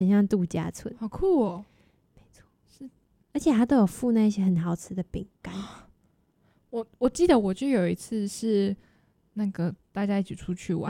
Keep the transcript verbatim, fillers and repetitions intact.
很像度假村， 好酷哦。 没错，是，而且它都有附那些很好吃的饼干。 我我记得我就有一次是那个大家一起出去玩，